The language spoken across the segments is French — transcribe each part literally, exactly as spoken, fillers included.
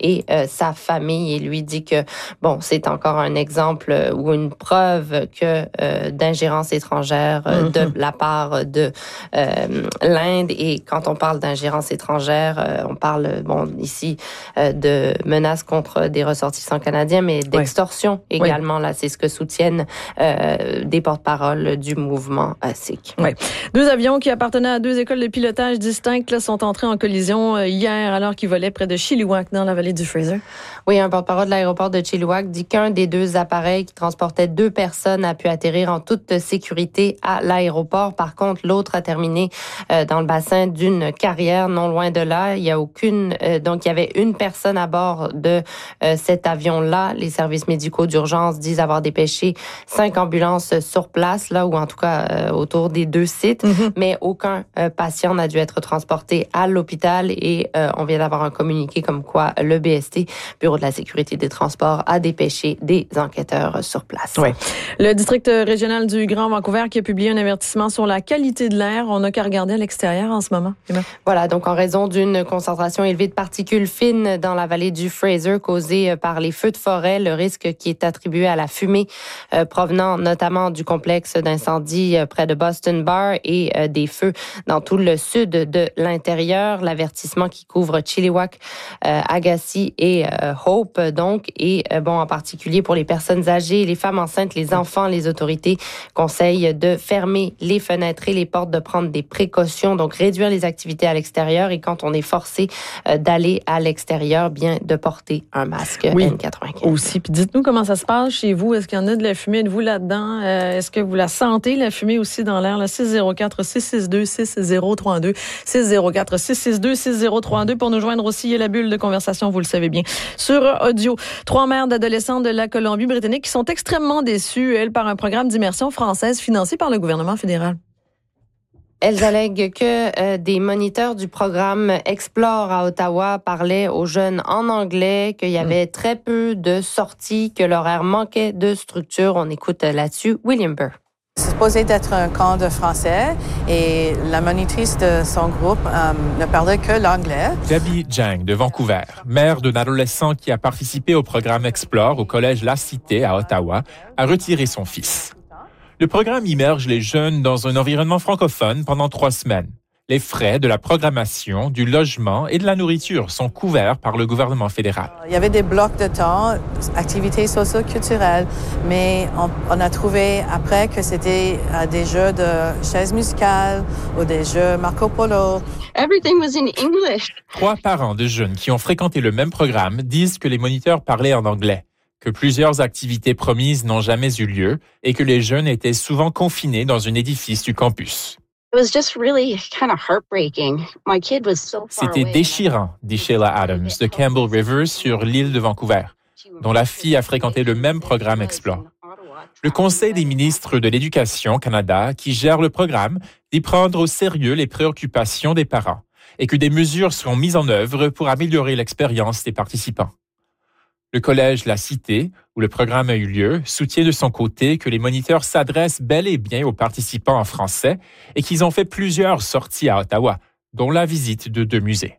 et euh, sa famille et lui dit que, bon, c'est encore un exemple ou une preuve que euh, d'ingérence étrangère euh, mm-hmm. de la part de euh, l'Inde. Et quand on parle d'ingérence étrangère, euh, on parle, bon, ici, euh, de menaces contre des ressortissants canadiens, mais d'extorsion oui. également. Oui. Là, c'est ce que soutiennent euh, des porte-paroles du mouvement euh, sikh. Oui. Deux avions qui appartenaient à deux écoles de pilotage distinctes là, sont entrés en collision euh, hier alors qu'ils volaient près de Chilliwack dans la vallée du Fraser. Oui, un porte-parole de l'aéroport de Chilliwack dit qu'un des deux appareils qui transportait deux personnes a pu atterrir en toute sécurité à l'aéroport. Par contre, l'autre a terminé euh, dans le bassin d'une carrière non loin de là. Il y a aucune, euh, donc il y avait une personne à bord de euh, cet avion-là. Les services médicaux d'urgence disent avoir dépêché cinq ambulances sur place, là, ou en tout cas euh, autour des deux sites, mm-hmm. mais aucun euh, patient n'a dû être transporté à l'hôpital et euh, on vient d'avoir un communiqué comme quoi le B S T, Bureau de la sécurité des transports, a dépêché des enquêteurs sur place. Oui. Le district régional du Grand Vancouver qui a publié un avertissement sur la qualité de l'air. On n'a qu'à regarder à l'extérieur en ce moment. Voilà, donc en raison d'une concentration élevée de particules fines dans la vallée du Fraser causée par les feux de forêt, le risque qui est attribué à la fumée euh, provenant notamment du complexe d'incendie euh, près de Boston Bar et euh, des feux dans tout le sud de l'intérieur. L'avertissement qui couvre Chilliwack, euh, Agassiz et euh, Hope, donc, et euh, bon, en particulier pour les personnes âgées, les femmes enceintes, les enfants, les autorités conseillent de fermer les fenêtres et les portes, de prendre des précautions, donc réduire les activités à l'extérieur et quand on est forcé euh, d'aller à l'extérieur, bien de porter un masque oui, N quatre-vingt-quinze. Aussi. Puis dites-nous comment ça se passe chez vous. Est-ce qu'il y en a de la fumée? Êtes-vous là-dedans? Euh, est-ce que vous la sentez, la fumée aussi dans l'air? Là, six zéro quatre six six deux six zéro trois deux six zéro quatre six six deux six zéro trois deux pour nous joindre aussi. Il y a la bulle de conversation, vous le savez bien, sur audio. Trois mères d'adolescents de la Colombie-Britannique qui sont extrêmement déçues, elles, par un programme d'immersion française financé par le gouvernement fédéral. Elles allèguent que euh, des moniteurs du programme Explore à Ottawa parlaient aux jeunes en anglais, qu'il y avait très peu de sorties, que l'horaire manquait de structure. On écoute là-dessus William Burr. C'est supposé d'être un camp de français et la monitrice de son groupe euh, ne parlait que l'anglais. Debbie Jang de Vancouver, mère d'un adolescent qui a participé au programme Explore au collège La Cité à Ottawa, a retiré son fils. Le programme immerge les jeunes dans un environnement francophone pendant trois semaines. Les frais de la programmation, du logement et de la nourriture sont couverts par le gouvernement fédéral. Il y avait des blocs de temps, activités socio-culturelles, mais on, on a trouvé après que c'était euh, des jeux de chaises musicales ou des jeux Marco Polo. Everything was in English. Trois parents de jeunes qui ont fréquenté le même programme disent que les moniteurs parlaient en anglais, que plusieurs activités promises n'ont jamais eu lieu et que les jeunes étaient souvent confinés dans un édifice du campus. It was just really kind of heartbreaking. My kid was so far C'était away. déchirant, dit Sheila Adams de Campbell River sur l'île de Vancouver, dont la fille a fréquenté le même programme Explore. Le Conseil des ministres de l'Éducation Canada, qui gère le programme, dit prendre au sérieux les préoccupations des parents et que des mesures seront mises en œuvre pour améliorer l'expérience des participants. Le collège La Cité, où le programme a eu lieu, soutient de son côté que les moniteurs s'adressent bel et bien aux participants en français et qu'ils ont fait plusieurs sorties à Ottawa, dont la visite de deux musées.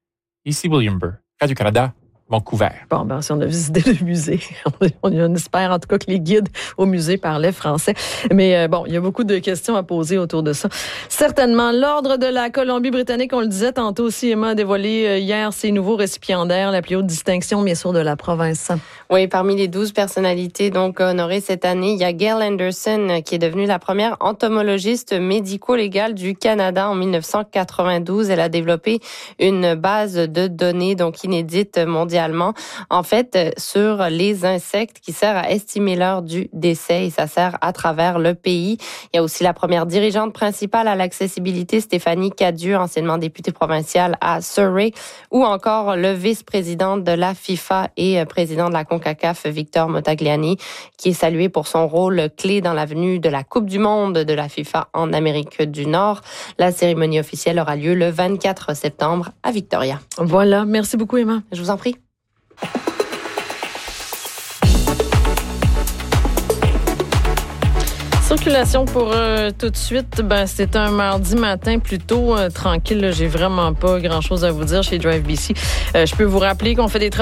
Ici William Burr, Radio-Canada, Vancouver. Bon, ben, si on a visité le musée, on, on espère en tout cas que les guides au musée parlaient français. Mais euh, bon, il y a beaucoup de questions à poser autour de ça. Certainement, l'Ordre de la Colombie-Britannique, on le disait tantôt aussi, Emma a dévoilé euh, hier ses nouveaux récipiendaires, la plus haute distinction, bien sûr, de la province. Oui, parmi les douze personnalités donc honorées cette année, il y a Gail Anderson, qui est devenue la première entomologiste médico-légale du Canada en dix-neuf cent quatre-vingt-douze. Elle a développé une base de données donc inédite mondialement, en fait, sur les insectes qui sert à estimer l'heure du décès et ça sert à travers le pays. Il y a aussi la première dirigeante principale à l'accessibilité, Stéphanie Cadieux, anciennement députée provinciale à Surrey, ou encore le vice-président de la FIFA et président de la CONCACAF, Victor Motagliani, qui est salué pour son rôle clé dans la venue de la Coupe du monde de la FIFA en Amérique du Nord. La cérémonie officielle aura lieu le vingt-quatre septembre à Victoria. Voilà, merci beaucoup Emma. Je vous en prie. Circulation pour euh, tout de suite, ben c'est un mardi matin plutôt euh, tranquille. Là. J'ai vraiment pas grand-chose à vous dire chez Drive B C. Euh, je peux vous rappeler qu'on fait des travaux